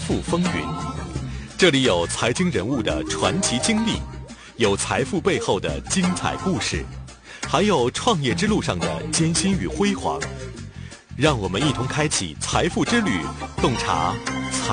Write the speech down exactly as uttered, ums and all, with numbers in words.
富风云。这里有财经人物的传奇经历，有财富背后的精彩故事，还有创业之路上的艰辛与辉煌。让我们一同开启财富之旅，洞察